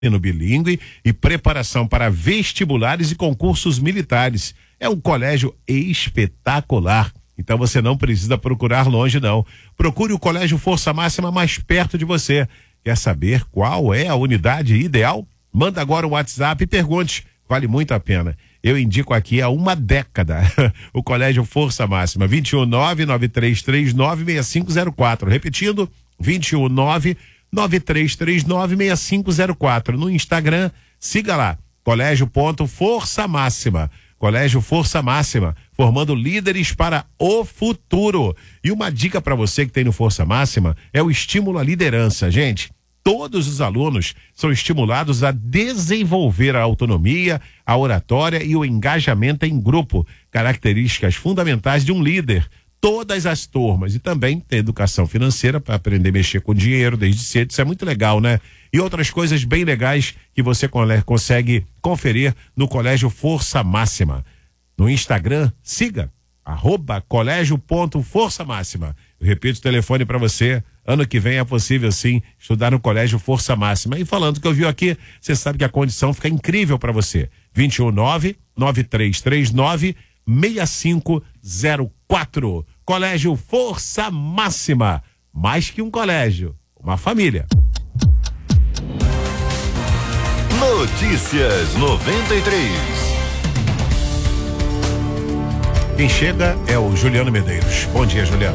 ensino bilíngue e preparação para vestibulares e concursos militares. É um colégio espetacular. Então você não precisa procurar longe, não. Procure o Colégio Força Máxima mais perto de você. Quer saber qual é a unidade ideal? Manda agora um WhatsApp e pergunte. Vale muito a pena. Eu indico aqui há uma década o Colégio Força Máxima, 21993396504. Repetindo, 21993396504. No Instagram, siga lá, Colégio.Força Máxima. Colégio Força Máxima, formando líderes para o futuro. E uma dica para você que tem no Força Máxima é o estímulo à liderança, gente. Todos os alunos são estimulados a desenvolver a autonomia, a oratória e o engajamento em grupo, características fundamentais de um líder. Todas as turmas, e também tem educação financeira para aprender a mexer com dinheiro desde cedo, isso é muito legal, né? E outras coisas bem legais que você consegue conferir no Colégio Força Máxima. No Instagram, siga, @colégio.força máxima. Eu repito o telefone para você. Ano que vem é possível sim estudar no Colégio Força Máxima. E falando que eu vi aqui, você sabe que a condição fica incrível para você. 21993396504. Colégio Força Máxima. Mais que um colégio, uma família. Notícias 93. Quem chega é o Juliano Medeiros. Bom dia, Juliano.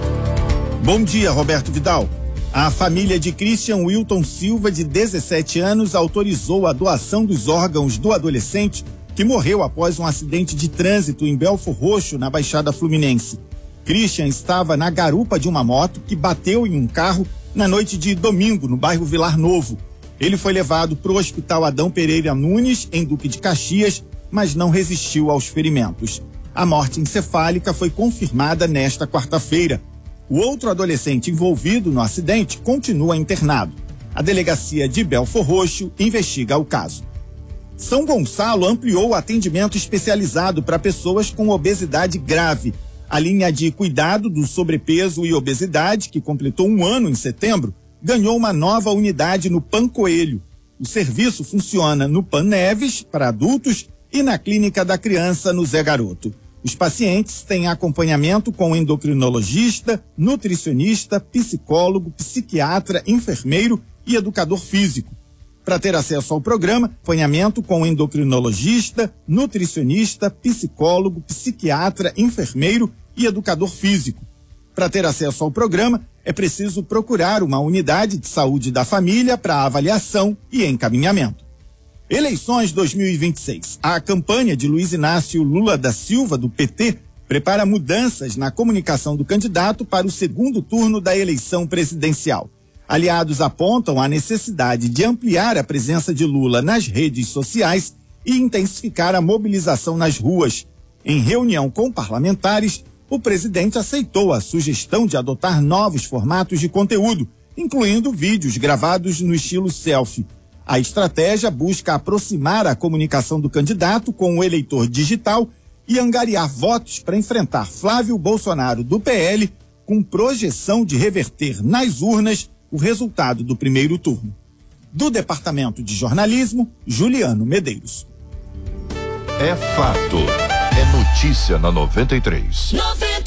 Bom dia, Roberto Vidal. A família de Christian Wilton Silva, de 17 anos, autorizou a doação dos órgãos do adolescente que morreu após um acidente de trânsito em Belfor Roxo, na Baixada Fluminense. Christian estava na garupa de uma moto que bateu em um carro na noite de domingo, no bairro Vilar Novo. Ele foi levado para o Hospital Adão Pereira Nunes, em Duque de Caxias, mas não resistiu aos ferimentos. A morte encefálica foi confirmada nesta quarta-feira. O outro adolescente envolvido no acidente continua internado. A delegacia de Belfor Roxo investiga o caso. São Gonçalo ampliou o atendimento especializado para pessoas com obesidade grave. A linha de cuidado do sobrepeso e obesidade, que completou um ano em setembro, ganhou uma nova unidade no Pan Coelho. O serviço funciona no Pan Neves, para adultos, e na Clínica da Criança, no Zé Garoto. Os pacientes têm acompanhamento com endocrinologista, nutricionista, psicólogo, psiquiatra, enfermeiro e educador físico. Para ter acesso ao programa, acompanhamento com endocrinologista, nutricionista, psicólogo, psiquiatra, enfermeiro e educador físico. Para ter acesso ao programa, é preciso procurar uma unidade de saúde da família para avaliação e encaminhamento. Eleições 2026. A campanha de Luiz Inácio Lula da Silva, do PT, prepara mudanças na comunicação do candidato para o segundo turno da eleição presidencial. Aliados apontam a necessidade de ampliar a presença de Lula nas redes sociais e intensificar a mobilização nas ruas. Em reunião com parlamentares, o presidente aceitou a sugestão de adotar novos formatos de conteúdo, incluindo vídeos gravados no estilo selfie. A estratégia busca aproximar a comunicação do candidato com o eleitor digital e angariar votos para enfrentar Flávio Bolsonaro, do PL, com projeção de reverter nas urnas o resultado do primeiro turno. Do Departamento de Jornalismo, Juliano Medeiros. É fato. É notícia na 93.